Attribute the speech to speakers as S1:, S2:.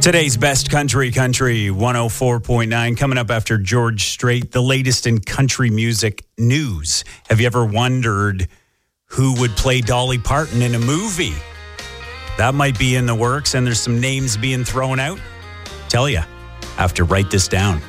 S1: Today's best country 104.9 coming up after George Strait, the latest in country music news. Have you ever wondered who would play Dolly Parton in a movie? That might be in the works, and there's some names being thrown out. Tell you after Write This Down.